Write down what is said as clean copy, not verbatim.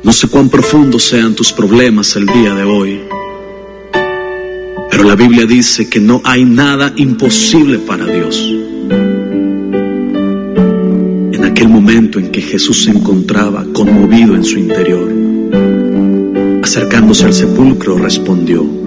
No sé cuán profundos sean tus problemas el día de hoy, pero la Biblia dice que no hay nada imposible para Dios. En aquel momento en que Jesús se encontraba conmovido en su interior, acercándose al sepulcro, respondió: